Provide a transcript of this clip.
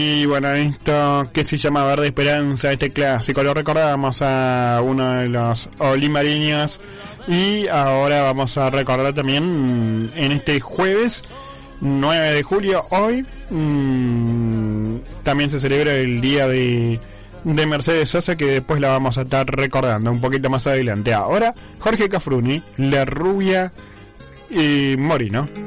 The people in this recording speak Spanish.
Y bueno, esto que se llama Verde Esperanza, este clásico, lo recordamos a uno de los olimareños. Y ahora vamos a recordar también en este jueves 9 de julio, hoy también se celebra el día de Mercedes Sosa, que después la vamos a estar recordando un poquito más adelante. Ahora, Jorge Cafruni, La Rubia y Morino.